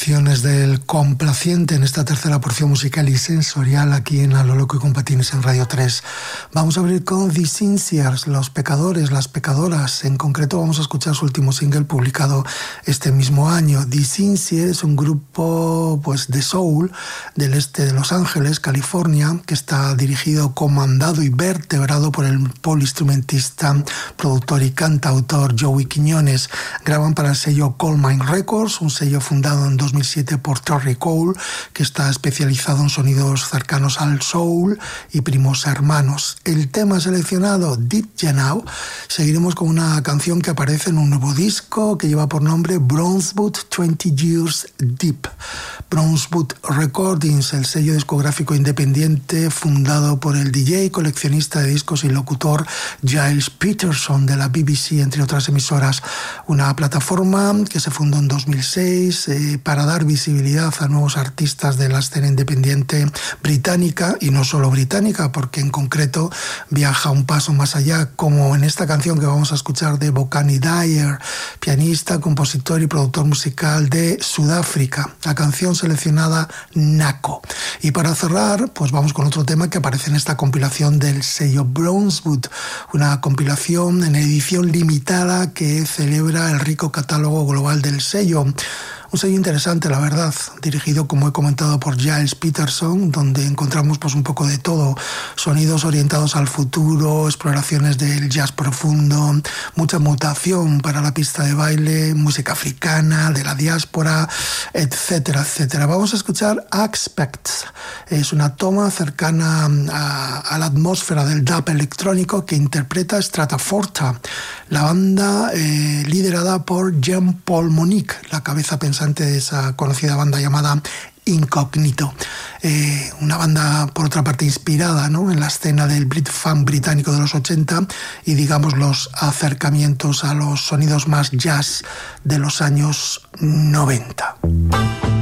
canciones del complaciente en esta tercera porción musical y sensorial aquí en A lo Loco y con Patines en Radio 3. Vamos a abrir con The Sincers, los pecadores, las pecadoras. En concreto vamos a escuchar su último single publicado este mismo año. The Sincers es un grupo pues de soul del este de Los Ángeles, California, que está dirigido, comandado y vertebrado por el poliinstrumentista, productor y cantautor Joey Quiñones. Graban para el sello Colemine Records, un sello fundado en 2007 por Terry Cole, que está especializado en sonidos cercanos al soul y primos hermanos. El tema seleccionado, Did Ya Now, seguiremos con una canción que aparece en un nuevo disco que lleva por nombre Bronzewood 20 Years Deep. Bronzewood Recordings, el sello discográfico independiente fundado por el DJ, coleccionista de discos y locutor Giles Peterson de la BBC, entre otras emisoras. Una plataforma que se fundó en 2006 para dar visibilidad a nuevos artistas de la escena independiente británica, y no solo británica, porque en concreto viaja un paso más allá, como en esta canción que vamos a escuchar de Bokani Dyer, pianista, compositor y productor musical de Sudáfrica. La canción seleccionada, Nako. Y para cerrar, pues vamos con otro tema que aparece en esta compilación del sello Bronzewood, una compilación en edición limitada que celebra el rico catálogo global del sello. Un sello interesante, la verdad, dirigido, como he comentado, por Giles Peterson, donde encontramos pues un poco de todo: sonidos orientados al futuro, exploraciones del jazz profundo, mucha mutación para la pista de baile, música africana, de la diáspora, etcétera, etcétera. Vamos a escuchar Aspects. Es una toma cercana a la atmósfera del dub electrónico que interpreta Strataforta, la banda liderada por Jean-Paul Monique, la cabeza pensante de esa conocida banda llamada Incognito. Una banda, por otra parte, inspirada, ¿no?, en la escena del Brit-funk británico de los 80 y, digamos, los acercamientos a los sonidos más jazz de los años 90.